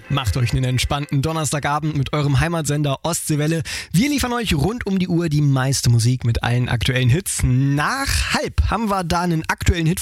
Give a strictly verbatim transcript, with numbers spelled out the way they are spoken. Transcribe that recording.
Macht euch einen entspannten Donnerstagabend mit eurem Heimatsender Ostseewelle. Wir liefern euch rund um die Uhr die meiste Musik mit allen aktuellen Hits. Nach halb haben wir da einen aktuellen Hit